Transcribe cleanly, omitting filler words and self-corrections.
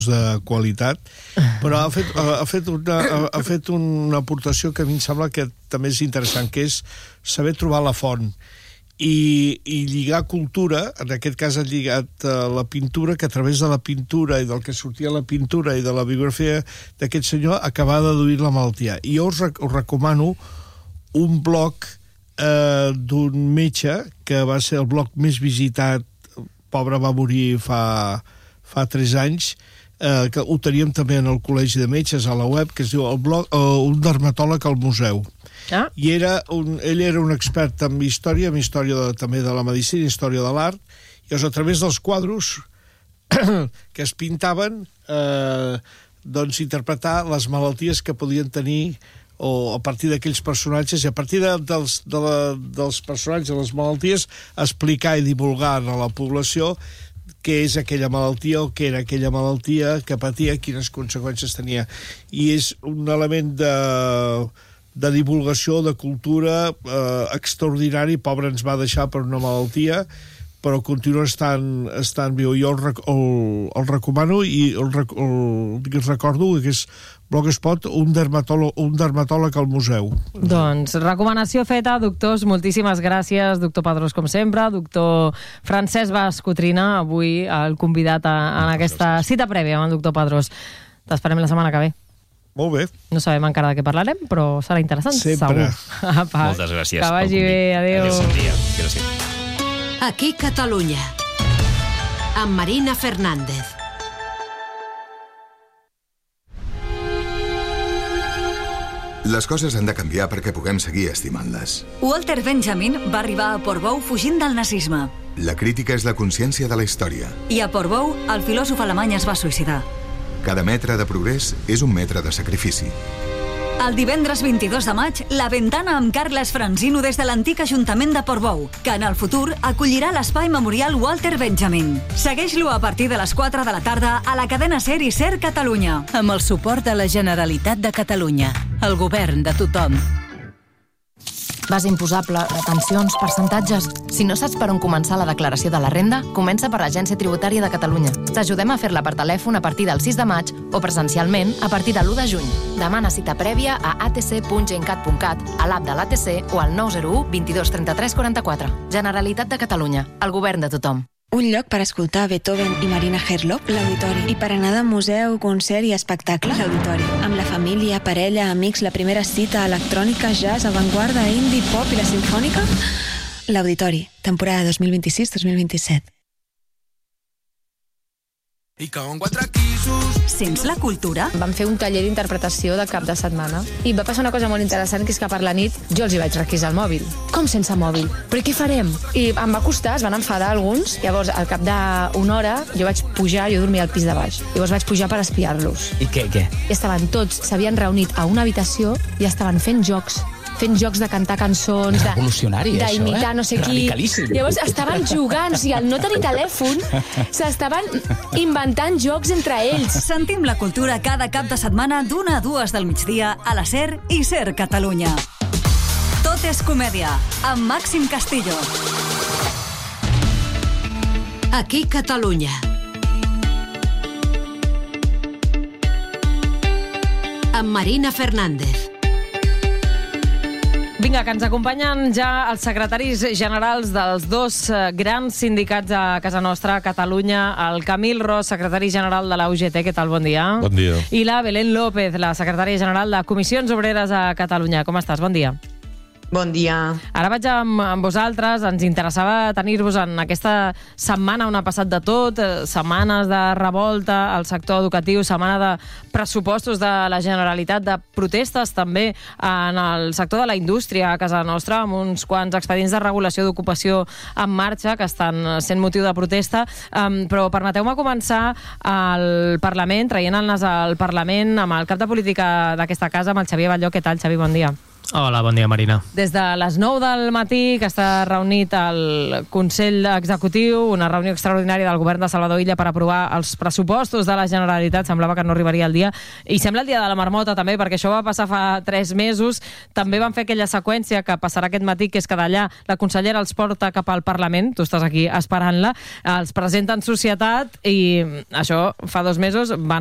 de qualitat, però ha fet una aportació que a mi em sembla que també és interessant, que és saber trobar la font i lligar cultura. En aquest cas ha lligat la pintura, que a través de la pintura i del que sortia a la pintura i de la biografia d'aquest senyor acabava deduint la malaltia. I jo us recomano un blog d'un metge que va ser el blog més visitat, pobre, va morir fa 3 anys, que ho teníem també en el Col·legi de Metges a la web, que es diu el blog Un dermatòleg al museu. I ell era un expert en història també de la medicina, història de l'art, i a través dels quadros que es pintaven interpretar les malalties que podien tenir, o a partir d'aquells personatges, i a partir dels personatges, de les malalties, explicar i divulgar a la població què és aquella malaltia o què era aquella malaltia que patia, quines conseqüències tenia. I és un element de divulgació, de cultura extraordinari. Pobre, ens va deixar per una malaltia, però continua estant viu. Jo el recomano i el recordo que és Blogspot, un dermatòleg al museu. Doncs, recomanació feta, doctors, moltíssimes gràcies, doctor Padrós, com sempre, doctor Francesc Bas Cotrina, avui el convidat en aquesta cita prèvia amb el doctor Padrós. T'esperem la setmana que ve. Molt bé. No sabem encara de què parlarem, però serà interessant, sempre. Segur. Moltes gràcies. Que vagi bé, adéu. Bon dia. Gràcies. Aquí Catalunya, amb Marina Fernández. Les coses han de canviar perquè puguem seguir estimant-les. Walter Benjamin va arribar a Portbou fugint del nazisme. La crítica és la consciència de la història. I a Portbou, el filòsof alemany es va suïcidar. Cada metre de progrés és un metre de sacrifici. El divendres 22 de maig, La Ventana amb Carles Franzino des de l'antic Ajuntament de Portbou, que en el futur acollirà l'espai memorial Walter Benjamin. Segueix-lo a partir de les 4 de la tarda a la cadena SER i SER Catalunya. Amb el suport de la Generalitat de Catalunya, el govern de tothom. Base imposable, retencions, percentatges... Si no saps per on començar la declaració de la renda, comença per l'Agència Tributària de Catalunya. T'ajudem a fer-la per telèfon a partir del 6 de maig o presencialment a partir de l'1 de juny. Demana cita prèvia a atc.gencat.cat, a l'app de l'ATC o al 901 22 33 44. Generalitat de Catalunya, el govern de tothom. Un lloc per escoltar Beethoven i Marina Herlock, l'Auditori. I per anar de museu, concert i espectacle, l'Auditori. Amb la família, parella, amics, la primera cita, electrònica, jazz, avantguarda, indie, pop i la sinfònica, l'Auditori, temporada 2026-2027. Sents la cultura? Vam fer un taller d'interpretació de cap de setmana i va passar una cosa molt interessant, que és que per la nit jo els hi vaig requisar el mòbil. Com sense mòbil? Però què farem? I em va costar, es van enfadar alguns. Llavors, al cap d'una hora, jo vaig pujar, jo dormia al pis de baix. Llavors vaig pujar per espiar-los. I què? I estaven tots, s'havien reunit a una habitació i estaven fent jocs de cantar cançons, revolucionari, d'imitar no sé qui. Radicalíssim. Llavors estaven jugant, i al no tenir telèfon s'estaven inventant jocs entre ells. Sentim la cultura cada cap de setmana d'1 a 2 del migdia a la SER i SER Catalunya. Tot és comèdia, amb Màxim Castillo. Aquí Catalunya. Amb Marina Fernández. Vinga, que ens acompanyen ja els secretaris generals dels dos grans sindicats a casa nostra, a Catalunya, el Camil Ros, secretari general de la UGT. Què tal? Bon dia. Bon dia. I la Belén López, la secretària general de Comissions Obreres a Catalunya. Com estàs? Bon dia. Bon dia. Ara vaig amb vosaltres. Ens interessava tenir-vos en aquesta setmana on ha passat de tot, setmanes de revolta al sector educatiu, setmana de pressupostos de la Generalitat, de protestes també en el sector de la indústria a casa nostra, amb uns quants expedients de regulació d'ocupació en marxa que estan sent motiu de protesta. Però permeteu-me començar al Parlament, traient el nas al Parlament, amb el cap de política d'aquesta casa, amb el Xavier Batlló. Què tal, Xavi? Bon dia. Hola, bon dia, Marina. Des de les 9 del matí, que està reunit el Consell Executiu, una reunió extraordinària del govern de Salvador Illa per aprovar els pressupostos de la Generalitat. Semblava que no arribaria el dia. I sembla el dia de la marmota, també, perquè això va passar fa 3 mesos. També van fer aquella seqüència que passarà aquest matí, que és que d'allà la consellera els porta cap al Parlament, tu estàs aquí esperant-la, els presenta en societat i això fa 2 mesos van